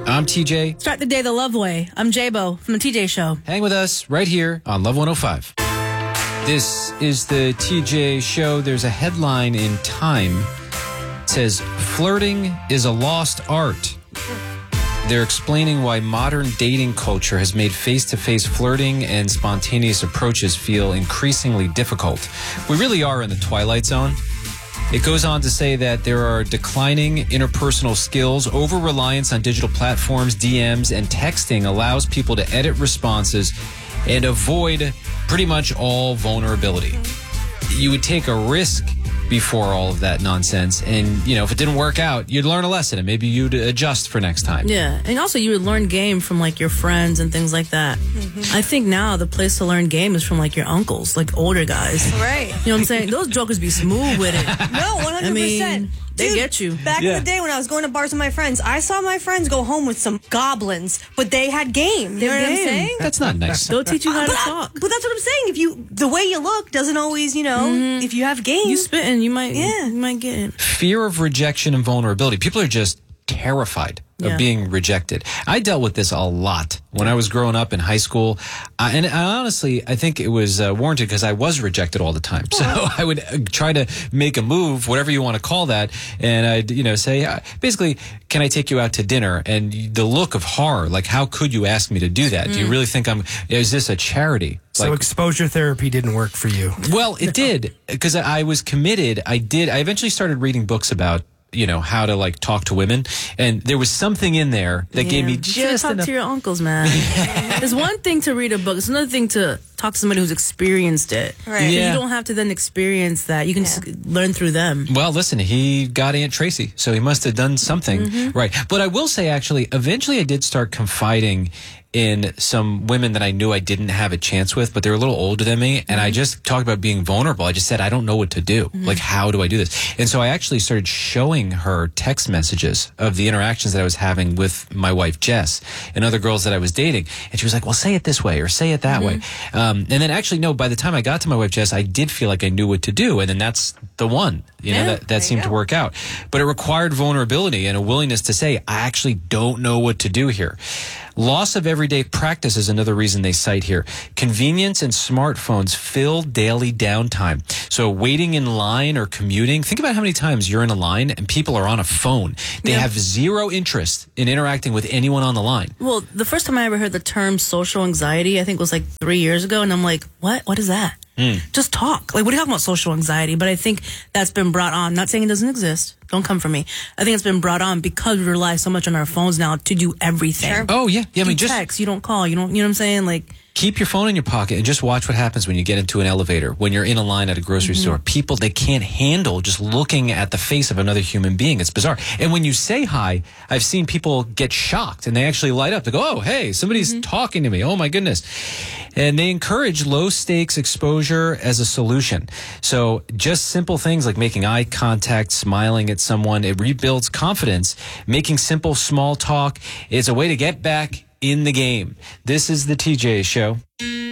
I'm TJ. Start the day the love way. I'm J-Bo from the TJ Show. Hang with us right here on Love 105. This is the TJ Show. There's a headline in Time. It says, flirting is a lost art. They're explaining why modern dating culture has made face-to-face flirting and spontaneous approaches feel increasingly difficult. We really are in the twilight zone. It goes on to say that there are declining interpersonal skills, over-reliance on digital platforms, DMs, and texting allows people to edit responses and avoid pretty much all vulnerability. You would take a risk before all of that nonsense, and if it didn't work out, you'd learn a lesson and maybe you'd adjust for next time. Yeah, and also you would learn game from like your friends and things like that. I think now the place to learn game is from like your uncles, like older guys. Right. You know what I'm saying? Those jokers be smooth with it. No, 100%. I mean, they get you. Back in the day when I was going to bars with my friends, I saw my friends go home with some goblins, but they had game. You know what I'm saying? That's not nice. They'll teach you how to talk. But that's what I'm saying. The way you look doesn't always, if you have game. You spitting, you might get it. Fear of rejection and vulnerability. People are just terrified of being rejected. I dealt with this a lot when I was growing up in high school. And honestly, I think it was warranted because I was rejected all the time. So I would try to make a move, whatever you want to call that. And I'd, say, basically, can I take you out to dinner? And the look of horror, like, how could you ask me to do that? Do you really think is this a charity? So exposure therapy didn't work for you. Well, it did, because I was committed. I eventually started reading books about how to like talk to women, and there was something in there that gave me just talk enough. To your uncles, man. It's one thing to read a book; it's another thing to talk to somebody who's experienced it. Right. Yeah. You don't have to then experience that. You can just learn through them. Well, listen, he got Aunt Tracy, so he must have done something right. But I will say, actually, eventually I did start confiding in some women that I knew I didn't have a chance with, but they were a little older than me. And I just talked about being vulnerable. I just said, I don't know what to do. Like, how do I do this? And so I actually started showing her text messages of the interactions that I was having with my wife, Jess, and other girls that I was dating. And she was like, well, say it this way or say it that way. And then actually, no, by the time I got to my wife, Jess, I did feel like I knew what to do. And then that's the one, that seemed to work out. But it required vulnerability and a willingness to say, I actually don't know what to do here. Loss of everyday practice is another reason they cite here. Convenience and smartphones fill daily downtime. So waiting in line or commuting, think about how many times you're in a line and people are on a phone. They have zero interest in interacting with anyone on the line. Well, the first time I ever heard the term social anxiety, I think was like 3 years ago. And I'm like, what? What is that? Just talk. Like, what are you talking about, social anxiety? But I think that's been brought on. Not saying it doesn't exist. Don't come for me. I think it's been brought on because we rely so much on our phones now to do everything. Sure. Oh, yeah. I mean, just text. You don't call. You know what I'm saying? Like, keep your phone in your pocket and just watch what happens when you get into an elevator, when you're in a line at a grocery store. People, they can't handle just looking at the face of another human being. It's bizarre. And when you say hi, I've seen people get shocked and they actually light up. They go, oh, hey, somebody's talking to me. Oh, my goodness. And they encourage low-stakes exposure as a solution. So just simple things like making eye contact, smiling at someone, it rebuilds confidence. Making simple, small talk is a way to get back in the game. This is the TJ Show.